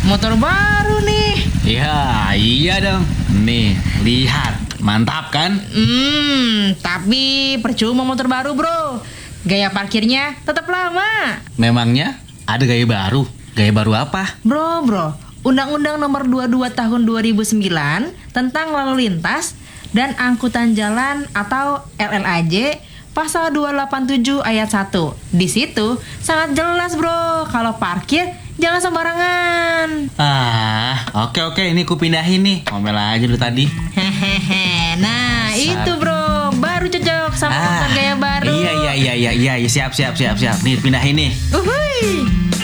motor baru nih. Ya, iya dong. Nih, lihat. Mantap kan? Tapi percuma motor baru, bro. Gaya parkirnya tetap lama. Memangnya ada gaya baru? Gaya baru apa? Bro, Undang-Undang Nomor 22 Tahun 2009 tentang lalu lintas dan angkutan jalan atau LLAJ pasal 287 ayat 1. Di situ sangat jelas, bro, kalau parkir jangan sembarangan. Oke, ini ku pindahin nih. Ngomel aja lu tadi. Hehehe. Nah, itu, bro, baru cocok sama motor gaya baru. Iya, siap. Nih, pindahin nih. Uhuy.